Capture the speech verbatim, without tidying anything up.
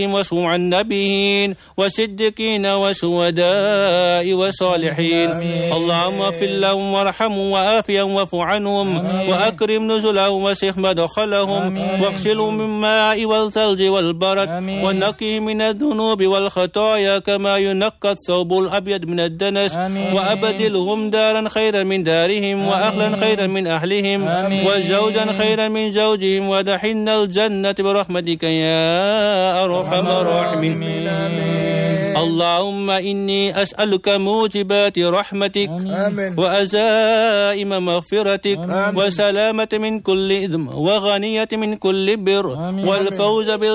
وسمع النبيين والصديقين والشهداء والصالحين. اللهم اغفر لهم وارحمهم وعافهم واعف عنهم وأكرم نزلهم وسخ مدخلهم واغسلهم من الماء والثلج والبرد ونقهم من الذنوب والخطايا كما ينقى الثوب الأبيض من الدنس وأبدلهم دارا خيرا من دارهم وأهلا خيرا من أهلهم وزوجا خيرا من زوجهم ودخلنا الجنة برحمتك يا أرحم الراحمين. اللهم إني أسألك موجبات رحمتك وأزائم مغفرتك وسلامة من كل إثم وغنية من كل بر والفوز